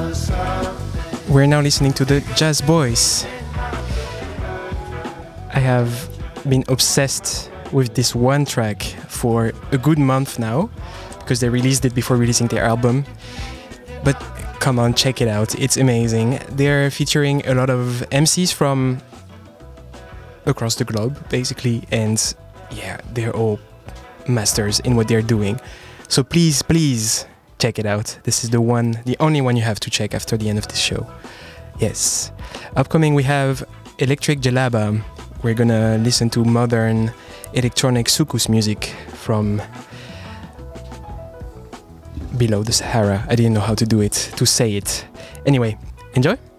We're now listening to the Jazz Boys. I have been obsessed with this one track for a good month now because they released it before releasing their album. But come on, check it out. It's amazing. They're featuring a lot of MCs from across the globe, basically. And yeah, they're all masters in what they're doing. So please check it out. This is the only one you have to check after the end of this show. Yes. Upcoming we have Electric Jalaba. We're gonna listen to modern electronic soukous music from below the Sahara. I didn't know how to say it. Anyway, enjoy!